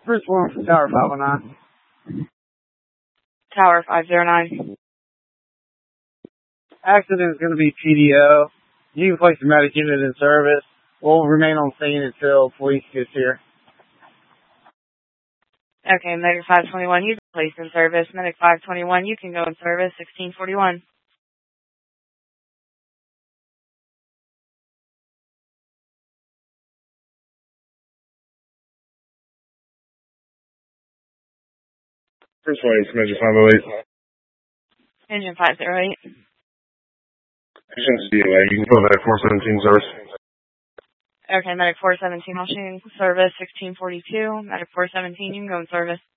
Bruce Williams from Tower 509. Tower 509. Accident is going to be PDO. You can place the medic unit in service. We'll remain on scene until police gets here. Okay, Medic 521, you can place in service. Medic 521, you can go in service. 1641. Bruce Williams from Engine 508. Engine 508. Engine DOA, you can go back 417 service. Okay, Medic 417, I'll shoot in service. 1642. Medic 417, you can go in service.